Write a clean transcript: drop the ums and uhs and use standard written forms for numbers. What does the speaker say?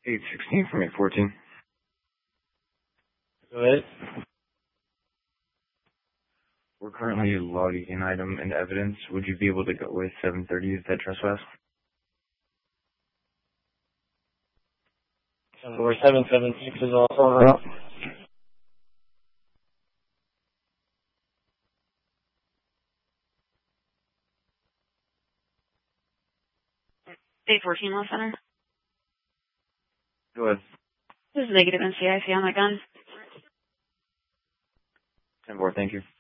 816 from 814. Go ahead. We're currently logging an item into evidence. Would you be able to go with 730? Is that trespass? 776 is also on route. Day 14 Low Center. Go ahead. This is negative NCIC on my gun. 10-4, thank you.